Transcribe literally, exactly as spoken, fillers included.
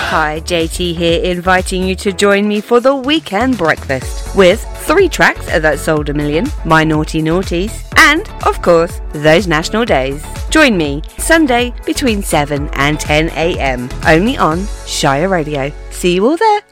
Hi, J T here, inviting you to join me for the weekend breakfast with three tracks that sold a million, My Naughty Naughties, and, of course, those national days. Join me Sunday between seven and ten a.m. only on Shire Radio. See you all there.